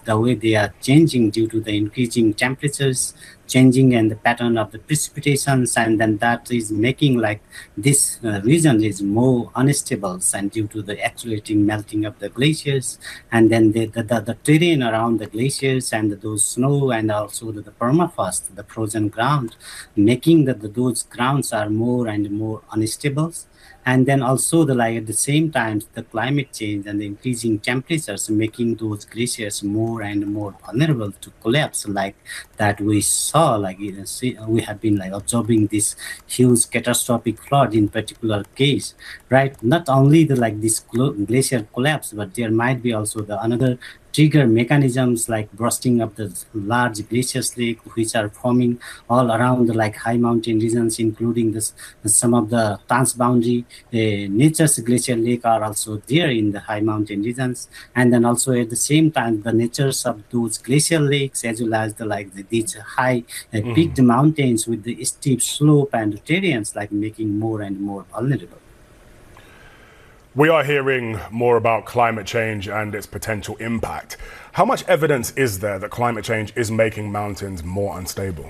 the way they are changing due to the increasing temperatures, changing and the pattern of the precipitations, and then that is making like this region is more unstable, and due to the accelerating melting of the glaciers, and then the terrain around the glaciers and those snow, and also the permafrost, the frozen ground, making that those grounds are more and more unstable. And then also like at the same time the climate change and the increasing temperatures making those glaciers more and more vulnerable to collapse, like that we saw, like we have been like observing this huge catastrophic flood in particular case, right? Not only the like this glacier collapse, but there might be also the another trigger mechanisms like bursting of the large glaciers lake, which are forming all around the like high mountain regions, including this some of the transboundary nature's glacier lake are also there in the high mountain regions. And then also at the same time the natures of those glacial lakes, as well as the like these high peaked mountains with the steep slope and terrains, like making more and more vulnerable. We are hearing more about climate change and its potential impact. How much evidence is there that climate change is making mountains more unstable?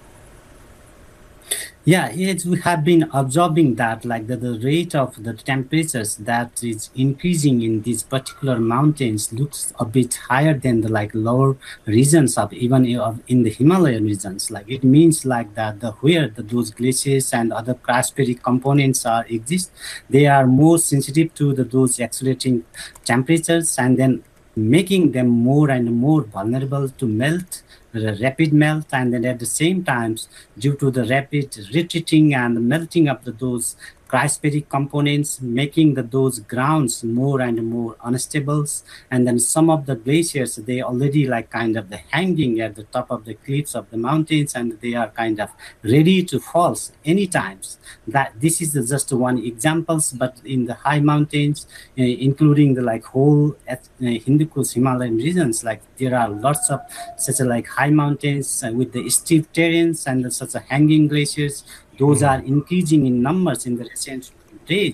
Yeah, we have been observing that like the rate of the temperatures that is increasing in these particular mountains looks a bit higher than the like lower regions of even in the Himalayan regions. Like it means like that where those glaciers and other cryospheric components are exist, they are more sensitive to those accelerating temperatures, and then making them more and more vulnerable to melt, the rapid melt, and then at the same time, due to the rapid retreating and melting of those cryospheric components, making those grounds more and more unstable. And then some of the glaciers, they already like kind of the hanging at the top of the cliffs of the mountains, and they are kind of ready to fall any times. That this is just one examples, but in the high mountains, including the like whole Hindu Kush Himalayan regions, like there are lots of such like high mountains with the steep terrains and such hanging glaciers. Those are increasing in numbers in the recent days.